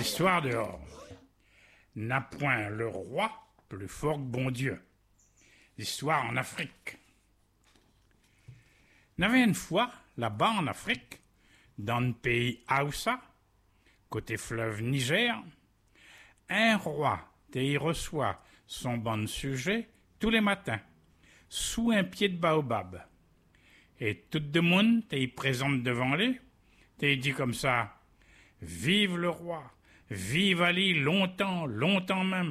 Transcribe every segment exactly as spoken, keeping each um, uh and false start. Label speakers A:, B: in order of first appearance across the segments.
A: L'histoire dehors. N'a point le roi plus fort que bon Dieu. L'histoire en Afrique. N'avait une fois, là-bas en Afrique, dans le pays Haoussa, côté fleuve Niger, un roi qui reçoit son bon sujet tous les matins, sous un pied de baobab. Et tout le monde t'y présente devant lui, t'y dit comme ça, « Vive le roi, vive Ali longtemps, longtemps même !»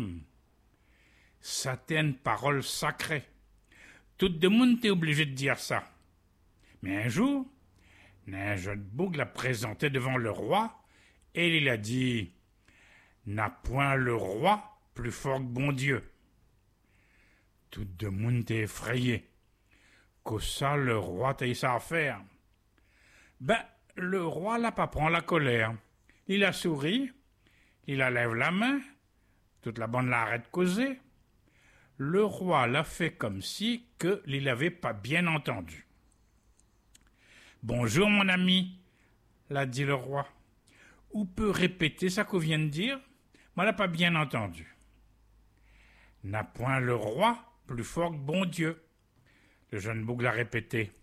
A: Ça t'est une parole sacrée. Tout le monde t'est obligé de dire ça. Mais un jour, un jeune bouc l'a présenté devant le roi, et il a dit, « N'a point le roi plus fort que bon Dieu !» Tout le monde est effrayé. Que ça, le roi t'a ça à faire. Ben, le roi là pas prend la colère. Il a souri, il a lève la main, toute la bande l'arrête de causer. Le roi l'a fait comme si que il l'avait pas bien entendu. Bonjour mon ami, l'a dit le roi. Ou peut répéter ça qu'on vient de dire? Moi l'a pas bien entendu. N'a point le roi plus fort que bon Dieu. Le jeune bouc l'a répété.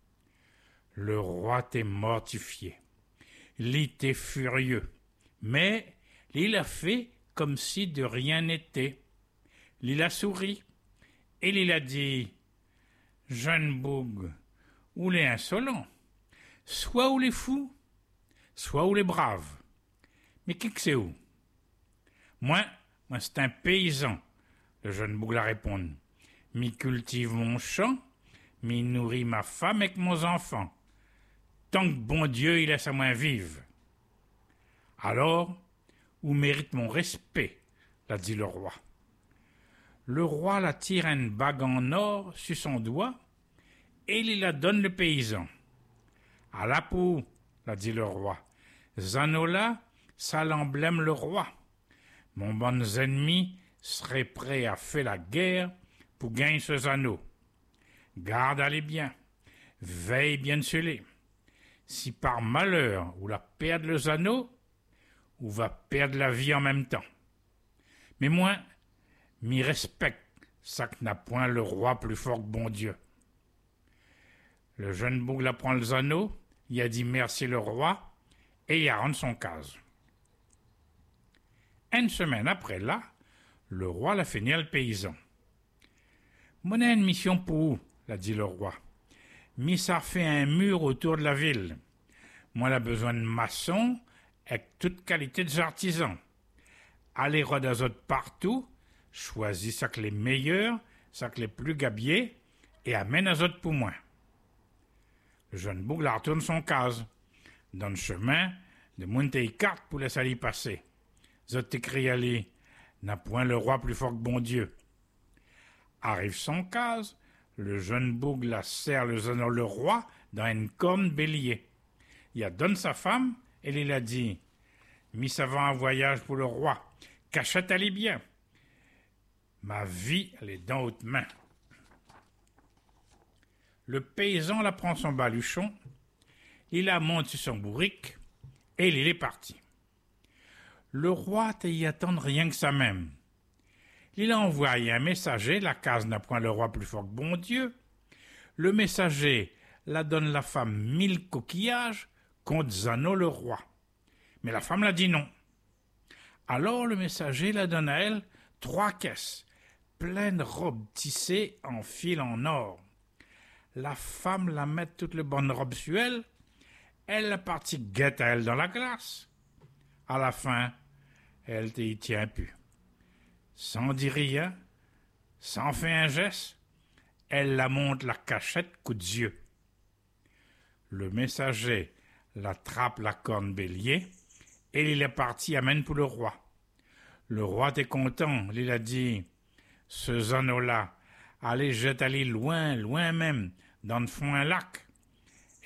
A: Le roi t'est mortifié. Il était furieux. Mais il a fait comme si de rien n'était. Il a souri. Et il a dit, jeune bouc, ou les insolents, soit ou les fous, soit ou les braves. Mais qui que c'est où? Moi, moi c'est un paysan, le jeune bouc l'a répondu. Mi cultive mon champ, mi nourrit ma femme avec mon enfant. Tant que bon Dieu il laisse à moi vivre. Alors, où mérite mon respect, l'a dit le roi. Le roi la tire une bague en or sur son doigt et il la donne le paysan. À la peau, l'a dit le roi. Zanola, ça l'emblème le roi. Mon bon ennemi serait prêt à faire la guerre pour gagner ce anneau. Garde-les bien, veille bien sur les. Si par malheur ou la perdre les anneaux, ou va perdre la vie en même temps. Mais moi, m'y respecte, ça que n'a point le roi plus fort que bon Dieu. Le jeune bouc la prend les anneaux, il a dit merci le roi, et il a rendu son case. Une semaine après là, le roi l'a fait venir le paysan. Mon a une mission pour vous, l'a dit le roi. Mais ça fait un mur autour de la ville. Moi, j'ai besoin de maçons avec toute qualité des artisans. Allez rôder partout, choisis ça que les meilleurs, ça que les plus gabiers, et amène à autres pour moi. Le jeune bouc la retourne son case. Dans le chemin, de monter carte pour laisser aller passer. Zot écrit aller, n'a point le roi plus fort que bon Dieu. Arrive son case, le jeune bouc la serre le, le roi dans une corne bélier. Il a donné sa femme et il a dit, mis ça va en voyage pour le roi, cachette allez bien. Ma vie, elle est dans haute main. Le paysan la prend son baluchon, il la monte sur son bourrique et il est parti. Le roi te y attend rien que ça même. Il a envoyé un messager, la case n'a point le roi plus fort que bon Dieu. Le messager la donne la femme mille coquillages contre Zano le roi. Mais la femme l'a dit non. Alors le messager la donne à elle trois caisses, pleines de robes tissées en fil en or. La femme la met toutes les bonnes robes sur elle, elle la partie guette à elle dans la glace. À la fin, elle t'y tient plus. Sans dire rien, sans faire un geste, elle la monte la cachette coup de yeux. Le messager l'attrape la corne bélier et il est parti amène pour le roi. Le roi était content, il a dit, ce anneau-là, allez jeter-les loin, loin même, dans le fond un lac.